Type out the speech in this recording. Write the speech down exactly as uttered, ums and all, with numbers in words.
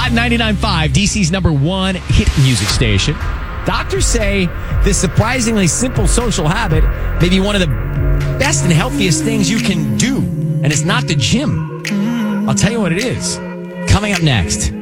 Hot ninety-nine point five, D C's number one hit music station. Doctors say this surprisingly simple social habit may be one of the best and healthiest things you can do. And it's not the gym. I'll tell you what it is. Coming up next.